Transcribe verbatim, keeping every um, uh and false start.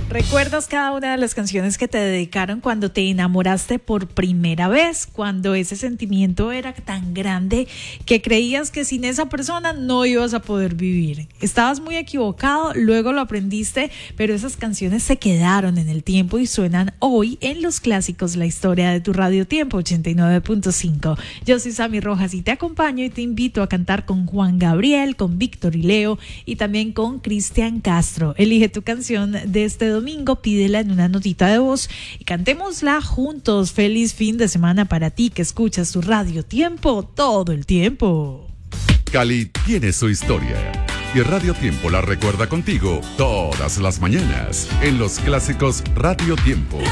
¿Recuerdas cada una de las canciones que te dedicaron cuando te enamoraste por primera vez? Cuando ese sentimiento era tan grande que creías que sin esa persona no ibas a poder vivir. Estabas muy equivocado, luego lo aprendiste, pero esas canciones se quedaron en el tiempo y suenan hoy en Los Clásicos, la historia de tu Radio Tiempo ochenta y nueve punto cinco. Yo soy Sammy Rojas y te acompaño y te invito a cantar con Juan Gabriel, con Víctor y Leo y también con Cristian Castro. Elige tu canción de este domingo, pídela en una notita de voz y cantémosla juntos. Feliz fin de semana para ti que escuchas tu Radio Tiempo todo el tiempo. Cali tiene su historia y Radio Tiempo la recuerda contigo todas las mañanas en Los Clásicos Radio Tiempo.